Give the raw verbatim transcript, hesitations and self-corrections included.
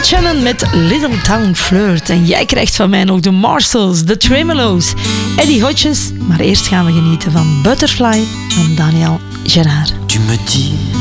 Shannon met Little Town Flirt. En jij krijgt van mij nog de Marshalls, de Tremolos, Eddie Hodges. Maar eerst gaan we genieten van Butterfly van Daniel Gerard. Tu me dis